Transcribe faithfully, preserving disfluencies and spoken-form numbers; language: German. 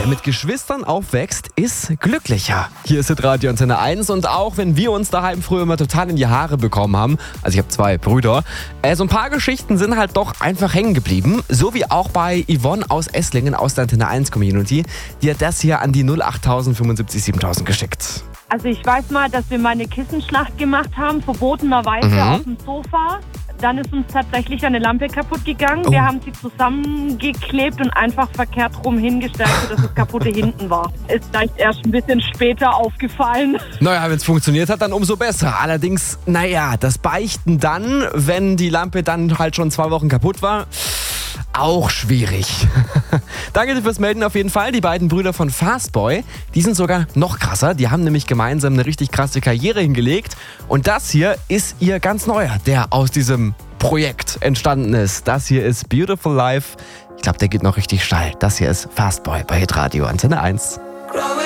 Wer mit Geschwistern aufwächst, ist glücklicher. Hier ist Hitradio Antenne eins und auch wenn wir uns daheim früher immer total in die Haare bekommen haben, also ich habe zwei Brüder, äh, so ein paar Geschichten sind halt doch einfach hängen geblieben. So wie auch bei Yvonne aus Esslingen aus der Antenne eins Community. Die hat das hier an die null acht fünfundsiebzig siebentausend geschickt. Also ich weiß mal, dass wir mal eine Kissenschlacht gemacht haben, verbotenerweise Mhm. auf dem Sofa. Dann ist uns tatsächlich eine Lampe kaputt gegangen. Oh. Wir haben sie zusammengeklebt und einfach verkehrt rum hingestellt, sodass das kaputte hinten war. Ist vielleicht erst ein bisschen später aufgefallen. Naja, wenn es funktioniert hat, dann umso besser. Allerdings, naja, das Beichten dann, wenn die Lampe dann halt schon zwei Wochen kaputt war, auch schwierig. Danke dir fürs Melden auf jeden Fall. Die beiden Brüder von Fastboy, die sind sogar noch krasser. Die haben nämlich gemeinsam eine richtig krasse Karriere hingelegt. Und das hier ist ihr ganz neuer, der aus diesem Projekt entstanden ist. Das hier ist Beautiful Life. Ich glaube, der geht noch richtig steil. Das hier ist Fastboy bei Hitradio Antenne eins.